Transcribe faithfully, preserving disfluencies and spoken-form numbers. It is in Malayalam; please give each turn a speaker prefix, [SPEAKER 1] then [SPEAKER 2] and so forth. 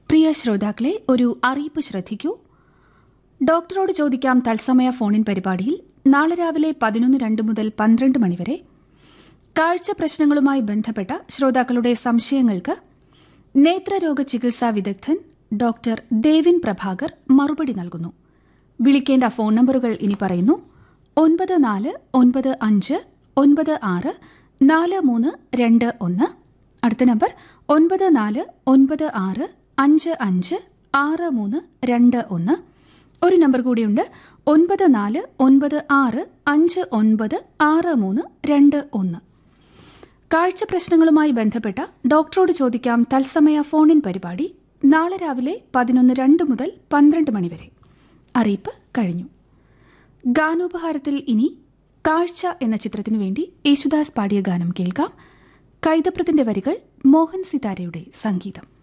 [SPEAKER 1] പ്രിയ ശ്രോതാക്കളെ, ഒരു അറിയിപ്പ് ശ്രദ്ധിക്കൂ. ഡോക്ടറോട് ചോദിക്കാം തത്സമയ ഫോണിൻ പരിപാടിയിൽ നാളെ രാവിലെ പതിനൊന്ന് രണ്ട് മുതൽ പന്ത്രണ്ട് മണിവരെ കാഴ്ച പ്രശ്നങ്ങളുമായി ബന്ധപ്പെട്ട ശ്രോതാക്കളുടെ സംശയങ്ങൾക്ക് നേത്രരോഗ ചികിത്സാ വിദഗ്ധൻ ഡോക്ടർ ദേവിൻ പ്രഭാകർ മറുപടി നൽകുന്നു. വിളിക്കേണ്ട ഫോൺ നമ്പറുകൾ ഇനി പറയുന്നു: ഒൻപത് നാല് ഒൻപത് അഞ്ച് ഒൻപത് ആറ് നാല് മൂന്ന് രണ്ട് ഒന്ന്. അടുത്ത നമ്പർ ഒൻപത് നാല് ഒൻപത് ആറ് അഞ്ച് അഞ്ച് ആറ് മൂന്ന് രണ്ട് ഒന്ന്. ഒരു നമ്പർ കൂടിയുണ്ട്: ഒൻപത് നാല് ഒൻപത് ആറ് അഞ്ച് ഒൻപത് ആറ് മൂന്ന് രണ്ട് ഒന്ന്. കാഴ്ച പ്രശ്നങ്ങളുമായി ബന്ധപ്പെട്ട ഡോക്ടറോട് ചോദിക്കാം തത്സമയ ഫോണിൻ പരിപാടി നാളെ രാവിലെ പതിനൊന്ന് രണ്ട് മുതൽ പന്ത്രണ്ട് മണിവരെ. അറിയിപ്പ് കഴിഞ്ഞു. ഗാനോപഹാരത്തിൽ ഇനി കാഴ്ച എന്ന ചിത്രത്തിനു വേണ്ടി യേശുദാസ് പാടിയ ഗാനം കേൾക്കാം. കൈതപ്രത്തിന്റെ വരികൾ, മോഹൻ സിതാരയുടെ സംഗീതം.